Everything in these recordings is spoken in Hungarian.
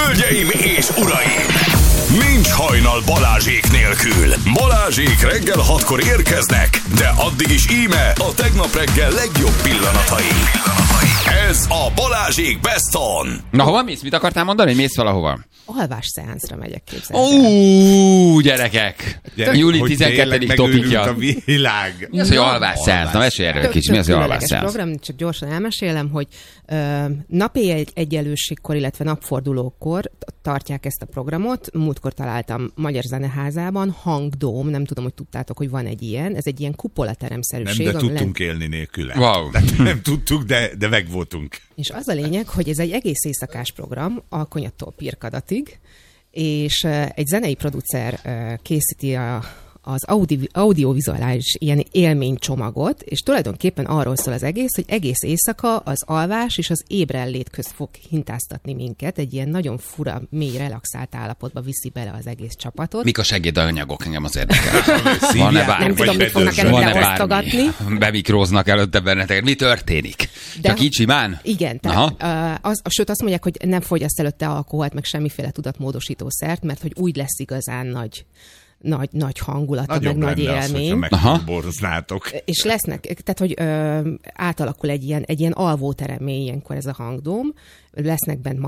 Hölgyeim és uraim! Nincs hajnal Balázsék nélkül. Balázsék reggel 6-kor érkeznek, de addig is íme a tegnap reggel legjobb pillanatai. Ez a Balázsék Best On. Na, hova mész? Mit akartál mondani? Mész valahova? Alvás szeánszra megyek, képzelni. Gyerekek! Júli 12. topikja. A világ. Mi az, hogy alvás szeánsz? Na, mesélj erről kicsit. Mi az, hogy alvás szeánsz? Program, csak gyorsan elmesélem, hogy napi egyenlőségkor, illetve napfordulókor tartják ezt a programot. Múltkor találtam Magyar Zeneházában, Hangdóm, nem tudom, hogy tudtátok, hogy van egy ilyen. Ez egy ilyen kupolateremszerűség. Nem, de tudtunk élni nélküle. Wow. Nem tudtuk, de megvoltunk. És az a lényeg, hogy ez egy egész éjszakás program, Alkonyattól Pirkadatig, és egy zenei producer készíti az audiovizuális ilyen élménycsomagot, és tulajdonképpen arról szól az egész, hogy egész éjszaka az alvás és az ébrenlét közt fog hintáztatni minket, egy ilyen nagyon fura, mély, relaxált állapotba viszi bele az egész csapatot. Mik a segédanyagok? Engem az érdekel. Van-e bármi? Nem tudom, mit fognak előtte osztogatni. Bemikróznak előtte benneteket. Mi történik? Csak így simán? Igen. Sőt, azt mondják, hogy nem fogyaszt előtte alkoholt, meg semmiféle tudatmódosítószert, mert hogy úgy lesz igazán nagy hangulata, nagyobb meg nagy élmény. Megboroznátok. És lesznek, tehát hogy átalakul egy ilyen alvóteremmé ilyenkor ez a Hangdóm, lesznek bent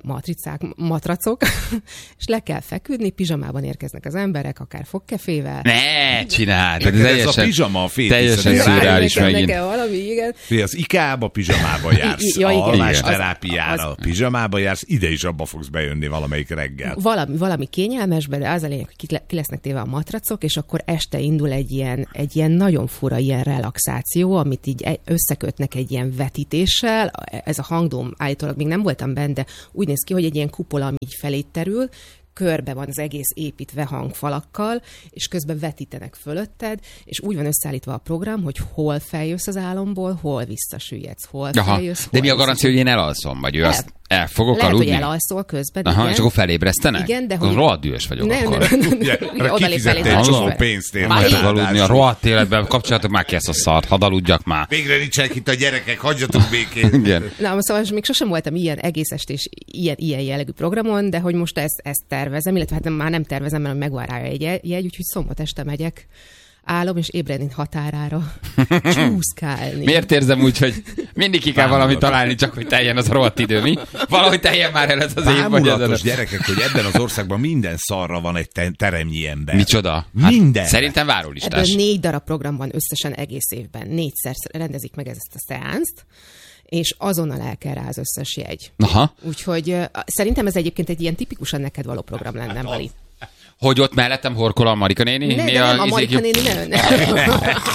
matracok, és le kell feküdni, pizsamában érkeznek az emberek, akár fogkefével. Ne, csináld! Ez a pizsama a teljesen szürreális megint. Valami, igen. Az IKEA-ba pizsamába jársz, alvásterápiára pizsamába jársz, ide is abba fogsz bejönni valamelyik reggel. Valami kényelmesbe, de az a lényeg, hogy ki lesznek téve a matracok, és akkor este indul egy ilyen nagyon fura ilyen relaxáció, amit így összekötnek egy ilyen vetítéssel. Ez a Hangdóm állítólag még nem voltam benne, de úgy néz ki, hogy egy ilyen kupola, ami így felé terül, körbe van az egész építve hangfalakkal, és közben vetítenek fölötted, és úgy van összeállítva a program, hogy hol feljössz az álomból, hol visszasüllyedsz, hol feljössz, hol de mi a garancia, hogy én elalszom? Vagy ő azt el fogok lehet, aludni? Hogy elalszol közben, igen. És akkor felébresztenek? Igen, de hogy... Rohadt dühös vagyok akkor. Kifizette egy csomó pénzt én. Már tudok aludni a rohadt életben, kapcsolatok már ki ezt a szart, hadd aludjak már. Végre nincsenek itt a gyerekek, hagyjatok békén. Igen. Na, szóval még sosem voltam ilyen egész estés ilyen jellegű programon, de hogy most ezt tervezem, illetve hát már nem tervezem, mert megvan rá egy jegy, úgyhogy szombat este megyek. Állom és ébredni határára csúszkálni. Miért érzem úgy, hogy mindig ki kell valamit találni, csak hogy teljen az a rohadt idő, mi? Valahogy teljen már el ez az év. Bámulatos gyerekek, hogy ebben az országban minden szarra van egy teremnyi ember. Micsoda? Minden. Szerintem várólistás. Ebből 4 darab program van összesen egész évben. 4-szer rendezik meg ezt a szeánzt, és azonnal el kell rá az összes jegy. Aha. Úgyhogy szerintem ez egyébként egy ilyen tipikusan neked való program lenne, Mari. Hogy ott mellettem horkol a Marika néni? Nem, a Marika néni nem.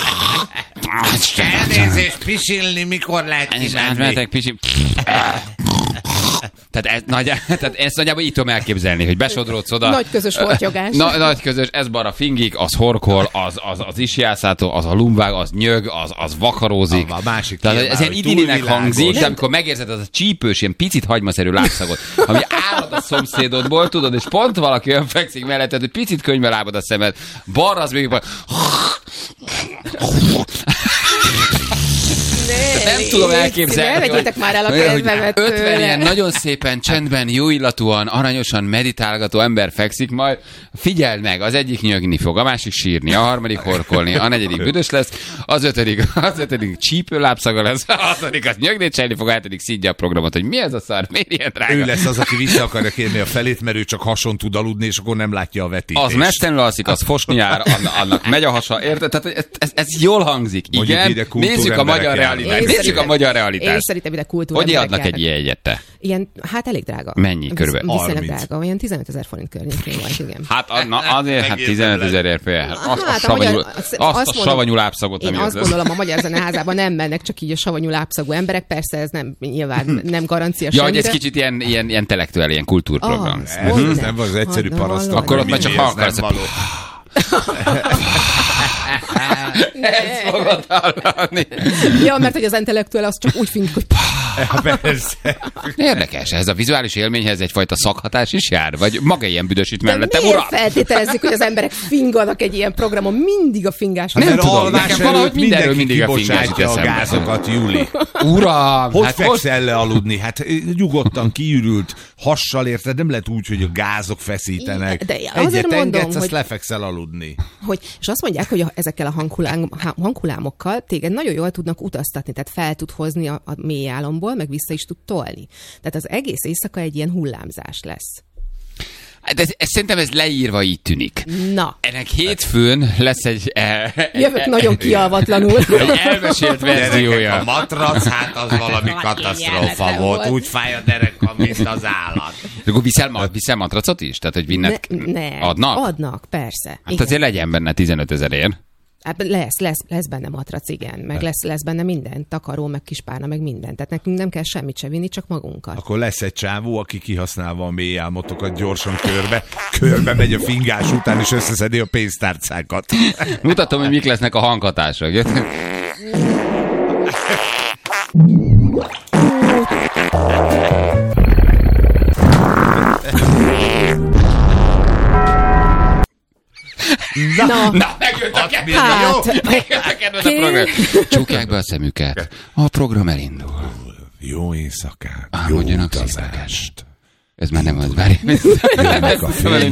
Elnézést, pisilni mikor lehet csinálni? Tehát ezt nagyjából így tudom elképzelni, hogy besodródsz oda. Nagy közös hortyogás. Nagy közös, ez bara fingik, az horkol, az isjászátó, az a lumbág, az nyög, az vakarózik. A másik tehát ez ilyen idillinek hangzik, de amikor megérzed az a csípős, ilyen picit hagymaszerű lábszagot, ami árad a szomszédodból, tudod, és pont valaki olyan fekszik melletted, hogy picit könnybe lábad a szemed, balra az még nem tudom elképzelni. Ne vegyétek már el a kedvemet 50 ilyen nagyon szépen, csendben, jó illatúan, aranyosan meditálgató ember fekszik, majd figyeld meg, az egyik nyögni fog, a másik sírni, a harmadik horkolni, a negyedik büdös lesz, az ötödik csípőlábszaga lesz, a hatodik az nyögni cselni fog, a hetedik szidja a programot, hogy mi ez a szar, miért ilyen drága? Ő lesz az, aki vissza akarja kérni a felét, mert ő csak hason tud aludni, és akkor nem látja a vetítést. Az mestenül alszik, az fosni jár, annak megy a hasa, érted? Tehát ez jól hangzik. Igen, nézzük a magyar realitást. Nézzük a magyar realitást. Én szerintem ide kultúra. Hogy adnak egy ilyen jegyet te? Ilyen, hát elég drága. Mennyi körülbelül? Viszonylag drága, olyan 15 000 forint környékén volt, igen. Hát azért 15 000 fél. Azt a savanyú lábszagot. Én azt gondolom, a Magyar Zeneházában nem mennek csak így a savanyú lábszagú emberek, persze ez nem nyilván nem garancia semmire. Ja, hogy ez kicsit ilyen intellektuál, ilyen kultúrprogram. Ez nem az egyszerű paraszt. Akkor ott már csak halkarsz. Ezt fogod hallani. Ja, mert hogy az intellektuál az csak úgy fingik, hogy... Persze. Érdekes, ez a vizuális élményhez egyfajta szakhatás is jár? Vagy maga ilyen büdösít mellettem, uram? De feltételezzük, hogy az emberek finganak egy ilyen programon? Mindig a fingás. Nem tudom, nekem valahogy mindenről mindig a fingás jut a gázokat, Júli. Uram! Hogy fekszel le aludni? Hát nyugodtan kiürült, hassal, érted? Nem lehet úgy, hogy a gázok feszítenek. De egyet engedsz, azt lefekszel aludni. És azt mondják, hogy ezekkel a hanghullámokkal téged nagyon jól tudnak utaztatni, tehát fel tud hozni a mély álomból, meg vissza is tud tolni. Tehát az egész éjszaka egy ilyen hullámzás lesz. De szerintem ez leírva így tűnik. Na. Ennek hétfőn lesz egy... Jövök nagyon kialvatlanul. Egy elmesélt verziója. A matrac, hát az valami katasztrófa volt. Úgy fáj a derekam, mint az állat. Akkor viszel matracot is? Tehát, hogy adnak? Adnak, persze. Hát azért legyen benne 15 000-ért. Lesz benne matrac, igen. Meg lesz benne minden. Takaró, meg kispárna, meg minden. Tehát nekünk nem kell semmit se vinni, csak magunkat. Akkor lesz egy csávó, aki kihasználva a mély álmotokat gyorsan körbe megy a fingás után, és összeszedi a pénztárcákat. Mutatom, hogy mik lesznek a hanghatások. Na, megjöttek a program. Csukják be a szemüket. A program elindul. Jó éjszakát. Álmodjanak jó utazást. Ez már nem az, várj. Jönnek a